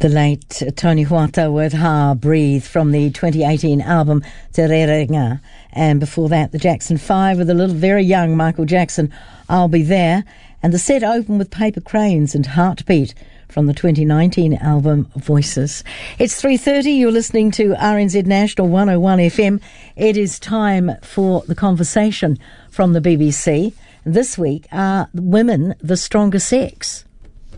The late Tony Huata with Ha Breathe from the 2018 album Te Rerenga. And before that, the Jackson 5 with a little very young Michael Jackson, I'll Be There. And the set opened with Paper Cranes and Heartbeat from the 2019 album Voices. It's 3:30. You're listening to RNZ National 101 FM. It is time for the conversation from the BBC. This week, are women the stronger sex?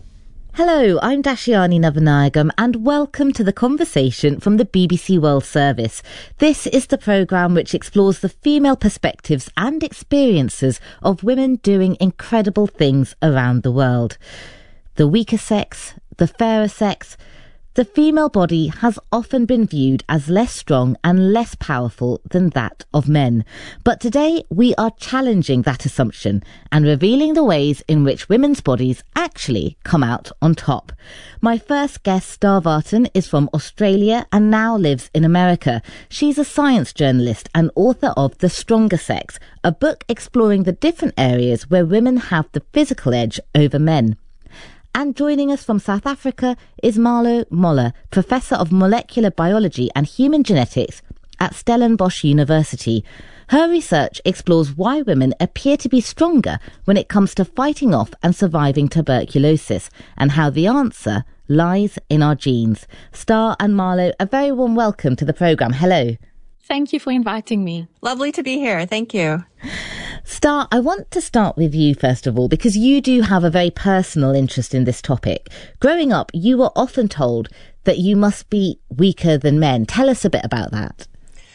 Hello, I'm Dashiani Navanayagam and welcome to the conversation from the BBC World Service. This is the programme which explores the female perspectives and experiences of women doing incredible things around the world. The weaker sex, the fairer sex, the female body has often been viewed as less strong and less powerful than that of men. But today we are challenging that assumption and revealing the ways in which women's bodies actually come out on top. My first guest, Star Vartan, is from Australia and now lives in America. She's a science journalist and author of The Stronger Sex, a book exploring the different areas where women have the physical edge over men. And joining us from South Africa is Marlo Moller, Professor of Molecular Biology and Human Genetics at Stellenbosch University. Her research explores why women appear to be stronger when it comes to fighting off and surviving tuberculosis, and how the answer lies in our genes. Star and Marlo, a very warm welcome to the programme. Hello. Thank you for inviting me. Lovely to be here. Thank you. Star, I want to start with you first of all, because you do have a very personal interest in this topic. Growing up, you were often told that you must be weaker than men. Tell us a bit about that.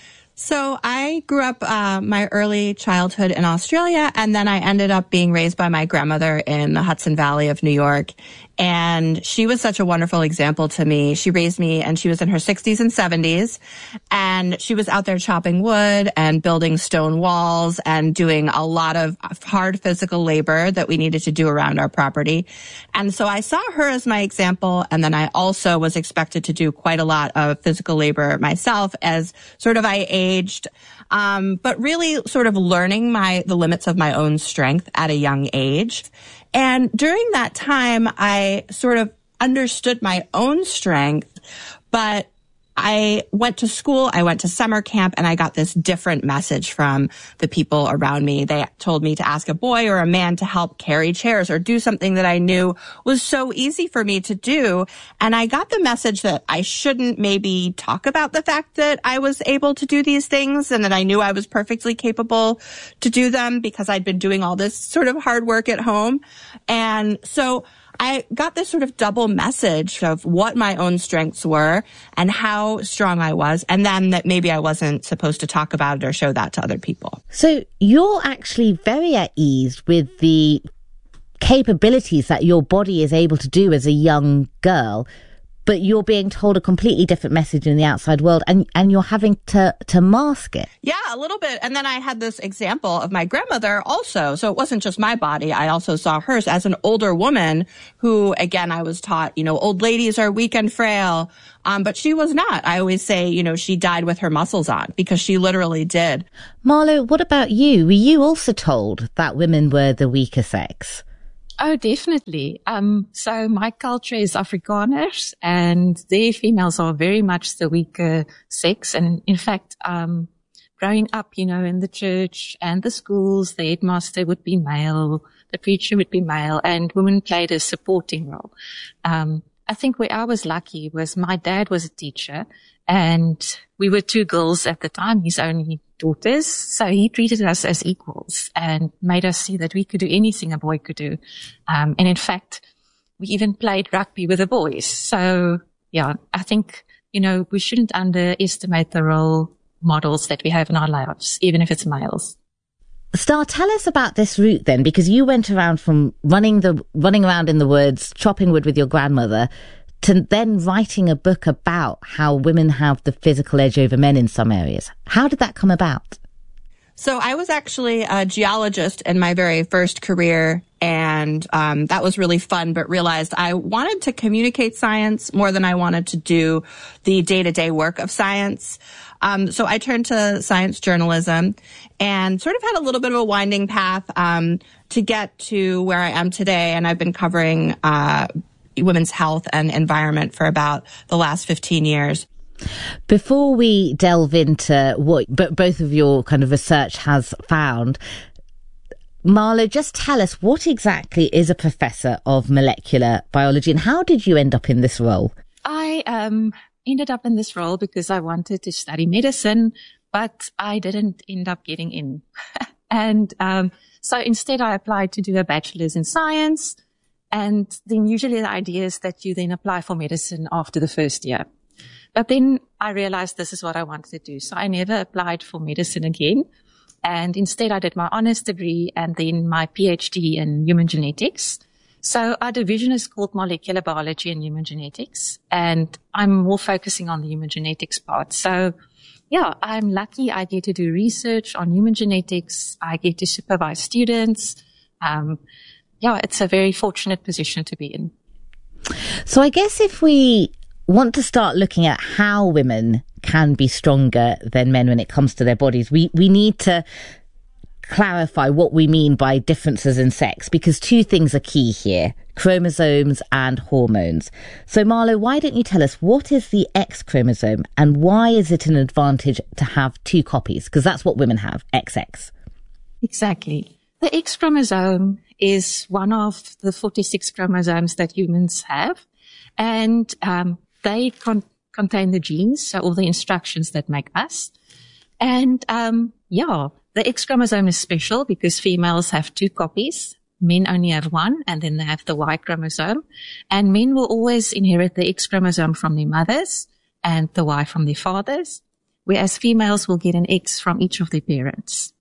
So I grew up my early childhood in Australia, and then I ended up being raised by my grandmother in the Hudson Valley of New York. And she was such a wonderful example to me. She raised me, and she was in her 60s and 70s. And she was out there chopping wood and building stone walls and doing a lot of hard physical labor that we needed to do around our property. And so I saw her as my example. And then I also was expected to do quite a lot of physical labor myself as sort of I aged. But really sort of learning the limits of my own strength at a young age. And during that time, I sort of understood my own strength, but I went to school, I went to summer camp, and I got this different message from the people around me. They told me to ask a boy or a man to help carry chairs or do something that I knew was so easy for me to do. And I got the message that I shouldn't maybe talk about the fact that I was able to do these things and that I knew I was perfectly capable to do them because I'd been doing all this sort of hard work at home. And so I got this sort of double message of what my own strengths were and how strong I was, and then that maybe I wasn't supposed to talk about it or show that to other people. So you're actually very at ease with the capabilities that your body is able to do as a young girl, but you're being told a completely different message in the outside world, and you're having to mask it. Yeah, a little bit. And then I had this example of my grandmother also. So it wasn't just my body. I also saw hers as an older woman who, again, I was taught, old ladies are weak and frail. But she was not. I always say, she died with her muscles on because she literally did. Marlo, what about you? Were you also told that women were the weaker sex? Oh, definitely. So my culture is Afrikaners, and their females are very much the weaker sex. And in fact, growing up, in the church and the schools, the headmaster would be male, the preacher would be male, and women played a supporting role. I think where I was lucky was my dad was a teacher, and we were two girls at the time, his only daughters. So he treated us as equals and made us see that we could do anything a boy could do. And in fact, we even played rugby with the boys. So yeah, I think, we shouldn't underestimate the role models that we have in our lives, even if it's males. Star, tell us about this route then, because you went around from running around in the woods, chopping wood with your grandmother, to then writing a book about how women have the physical edge over men in some areas. How did that come about? So I was actually a geologist in my very first career, and that was really fun, but realized I wanted to communicate science more than I wanted to do the day-to-day work of science. So I turned to science journalism and sort of had a little bit of a winding path to get to where I am today. And I've been covering women's health and environment for about the last 15 years. Before we delve into what both of your kind of research has found, Marlo, just tell us, what exactly is a professor of molecular biology and how did you end up in this role? I ended up in this role because I wanted to study medicine, but I didn't end up getting in. And so instead I applied to do a bachelor's in science. And then usually the idea is that you then apply for medicine after the first year. But then I realized this is what I wanted to do. So I never applied for medicine again. And instead I did my honors degree and then my PhD in human genetics. So our division is called molecular biology and human genetics. And I'm more focusing on the human genetics part. So yeah, I'm lucky. I get to do research on human genetics. I get to supervise students. Yeah, it's a very fortunate position to be in. So I guess if we want to start looking at how women can be stronger than men when it comes to their bodies, we need to clarify what we mean by differences in sex, because two things are key here: chromosomes and hormones. So Marlo, why don't you tell us, what is the X chromosome and why is it an advantage to have two copies? Because that's what women have, XX. Exactly. The X chromosome is one of the 46 chromosomes that humans have, and they contain the genes, so all the instructions that make us. And the X chromosome is special because females have two copies. Men only have one, and then they have the Y chromosome. And men will always inherit the X chromosome from their mothers and the Y from their fathers, whereas females will get an X from each of their parents.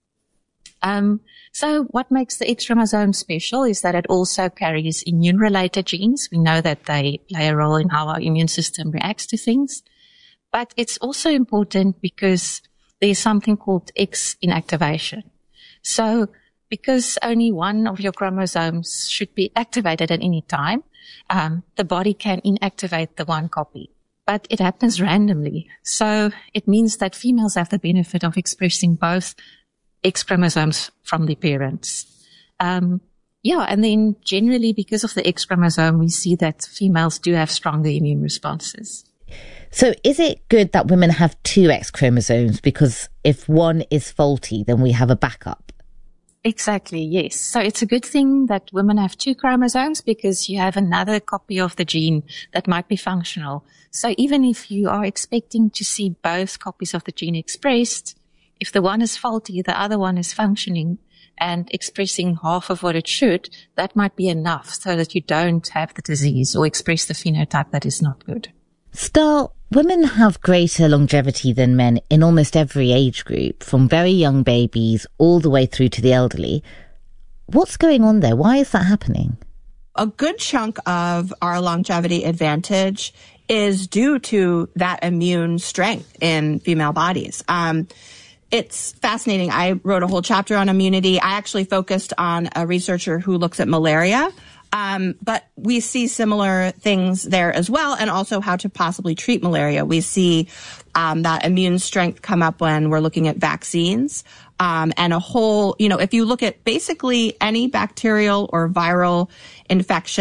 So what makes the X chromosome special is that it also carries immune-related genes. We know that they play a role in how our immune system reacts to things. But it's also important because there's something called X inactivation. So because only one of your chromosomes should be activated at any time, the body can inactivate the one copy. But it happens randomly. So it means that females have the benefit of expressing both X chromosomes from their parents. And then generally because of the X chromosome, we see that females do have stronger immune responses. So is it good that women have two X chromosomes? Because if one is faulty, then we have a backup. Exactly, yes. So it's a good thing that women have two chromosomes because you have another copy of the gene that might be functional. So even if you are expecting to see both copies of the gene expressed, if the one is faulty, the other one is functioning and expressing half of what it should, that might be enough so that you don't have the disease or express the phenotype that is not good. Star, women have greater longevity than men in almost every age group, from very young babies all the way through to the elderly. What's going on there? Why is that happening? A good chunk of our longevity advantage is due to that immune strength in female bodies. It's fascinating. I wrote a whole chapter on immunity. I actually focused on a researcher who looks at malaria. But we see similar things there as well, and also how to possibly treat malaria. We see that immune strength come up when we're looking at vaccines, and a whole, if you look at basically any bacterial or viral infection,